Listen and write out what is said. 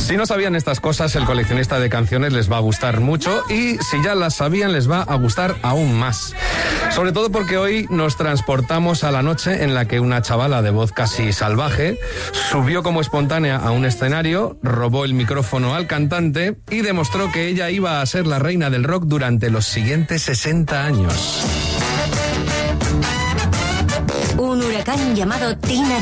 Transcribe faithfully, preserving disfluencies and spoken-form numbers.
Si no sabían estas cosas, el coleccionista de canciones les va a gustar mucho, y si ya las sabían, les va a gustar aún más. Sobre todo porque hoy nos transportamos a la noche en la que una chavala de voz casi salvaje subió como espontánea a un escenario, robó el micrófono al cantante y demostró que ella iba a ser la reina del rock durante los siguientes sesenta años. Un huracán llamado Tina